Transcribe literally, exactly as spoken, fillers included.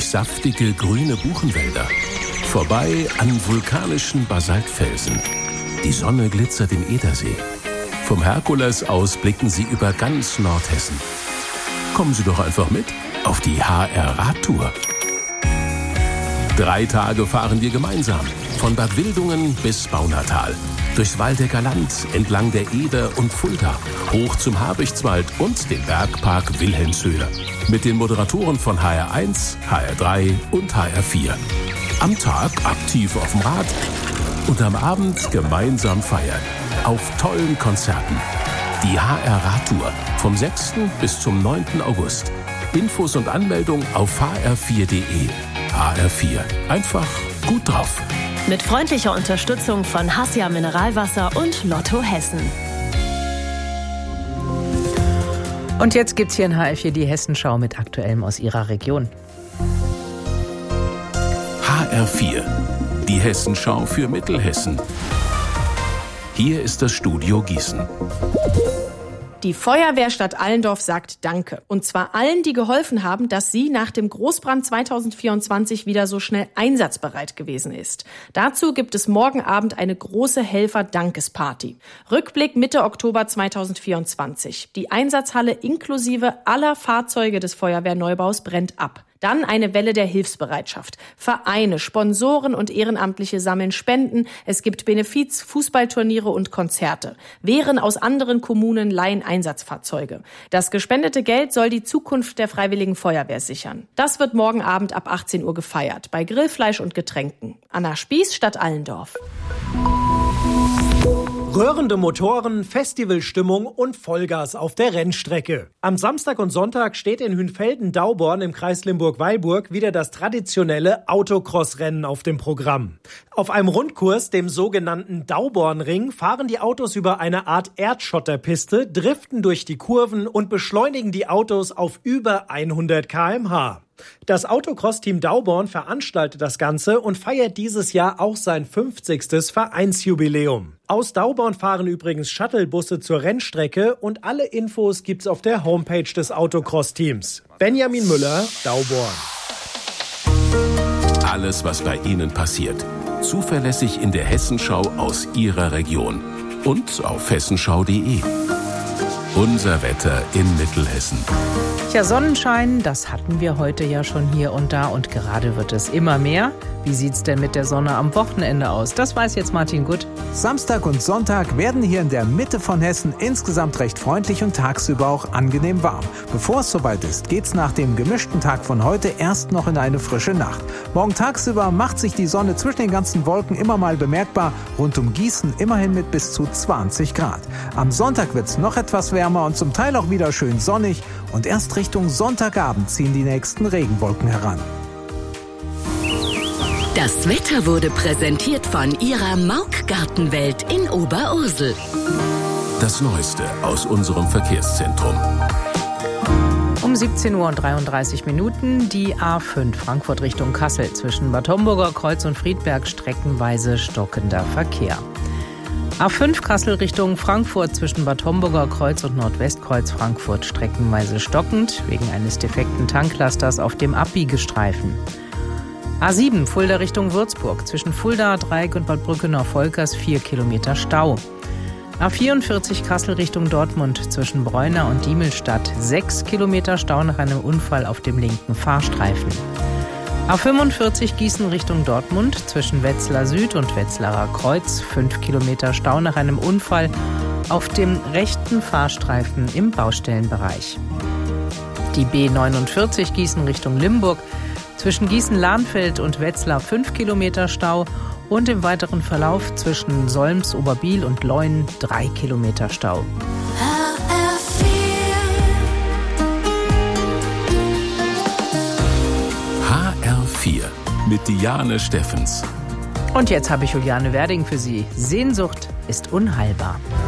saftige grüne Buchenwälder. Vorbei an vulkanischen Basaltfelsen. Die Sonne glitzert im Edersee. Vom Herkules aus blicken Sie über ganz Nordhessen. Kommen Sie doch einfach mit auf die H R-Radtour. Drei Tage fahren wir gemeinsam. Von Bad Wildungen bis Baunatal. Durchs Waldecker Land, entlang der Eder und Fulda, hoch zum Habichtswald und den Bergpark Wilhelmshöhe. Mit den Moderatoren von H R eins, H R drei und H R vier. Am Tag aktiv auf dem Rad und am Abend gemeinsam feiern. Auf tollen Konzerten. Die H R-Radtour vom sechsten bis zum neunten August. Infos und Anmeldung auf h r vier punkt d e. H R vier. Einfach gut drauf. Mit freundlicher Unterstützung von Hassia Mineralwasser und Lotto Hessen. Und jetzt gibt's hier in H R vier die Hessenschau mit Aktuellem aus Ihrer Region. H R vier. Die Hessenschau für Mittelhessen. Hier ist das Studio Gießen. Die Feuerwehrstadt Allendorf sagt Danke. Und zwar allen, die geholfen haben, dass sie nach dem Großbrand zweitausendvierundzwanzig wieder so schnell einsatzbereit gewesen ist. Dazu gibt es morgen Abend eine große Helfer-Dankesparty. Rückblick Mitte Oktober zweitausendvierundzwanzig. Die Einsatzhalle inklusive aller Fahrzeuge des Feuerwehrneubaus brennt ab. Dann eine Welle der Hilfsbereitschaft. Vereine, Sponsoren und Ehrenamtliche sammeln Spenden. Es gibt Benefiz, Fußballturniere und Konzerte. Wehren aus anderen Kommunen leihen Einsatzfahrzeuge. Das gespendete Geld soll die Zukunft der Freiwilligen Feuerwehr sichern. Das wird morgen Abend ab achtzehn Uhr gefeiert. Bei Grillfleisch und Getränken. Anna Spieß, Stadt Allendorf. Röhrende Motoren, Festivalstimmung und Vollgas auf der Rennstrecke. Am Samstag und Sonntag steht in Hünfelden-Dauborn im Kreis Limburg-Weilburg wieder das traditionelle Autocross-Rennen auf dem Programm. Auf einem Rundkurs, dem sogenannten Daubornring, fahren die Autos über eine Art Erdschotterpiste, driften durch die Kurven und beschleunigen die Autos auf über hundert Kilometer pro Stunde. Das Autocross-Team Dauborn veranstaltet das Ganze und feiert dieses Jahr auch sein fünfzigstes Vereinsjubiläum. Aus Dauborn fahren übrigens Shuttlebusse zur Rennstrecke und alle Infos gibt's auf der Homepage des Autocross-Teams. Benjamin Müller, Dauborn. Alles, was bei Ihnen passiert. Zuverlässig in der Hessenschau aus Ihrer Region. Und auf hessenschau punkt d e. Unser Wetter in Mittelhessen. Ja, Sonnenschein, das hatten wir heute ja schon hier und da und gerade wird es immer mehr. Wie sieht's denn mit der Sonne am Wochenende aus? Das weiß jetzt Martin Gutt. Samstag und Sonntag werden hier in der Mitte von Hessen insgesamt recht freundlich und tagsüber auch angenehm warm. Bevor es soweit ist, geht's nach dem gemischten Tag von heute erst noch in eine frische Nacht. Morgen tagsüber macht sich die Sonne zwischen den ganzen Wolken immer mal bemerkbar. Rund um Gießen immerhin mit bis zu zwanzig Grad. Am Sonntag wird's noch etwas wärmer und zum Teil auch wieder schön sonnig. Und erst Richtung Sonntagabend ziehen die nächsten Regenwolken heran. Das Wetter wurde präsentiert von Ihrer Mauk-Gartenwelt in Oberursel. Das Neueste aus unserem Verkehrszentrum. Um siebzehn Uhr und dreiunddreißig Minuten die A fünf Frankfurt Richtung Kassel zwischen Bad Homburger Kreuz und Friedberg streckenweise stockender Verkehr. A fünf Kassel Richtung Frankfurt zwischen Bad Homburger Kreuz und Nordwestkreuz Frankfurt streckenweise stockend wegen eines defekten Tanklasters auf dem Abbiegestreifen. A sieben Fulda Richtung Würzburg zwischen Fulda Dreieck und Bad Brückenau-Volkers vier Kilometer Stau. A vierundvierzig Kassel Richtung Dortmund zwischen Bräuna und Diemelstadt sechs Kilometer Stau nach einem Unfall auf dem linken Fahrstreifen. A fünfundvierzig Gießen Richtung Dortmund zwischen Wetzlar Süd und Wetzlarer Kreuz fünf Kilometer Stau nach einem Unfall auf dem rechten Fahrstreifen im Baustellenbereich. Die B neunundvierzig Gießen Richtung Limburg zwischen Gießen-Lahnfeld und Wetzlar fünf Kilometer Stau und im weiteren Verlauf zwischen Solms, Oberbiel und Leuen drei Kilometer Stau. H R vier mit Diane Steffens. Und jetzt habe ich Juliane Werding für Sie. Sehnsucht ist unheilbar.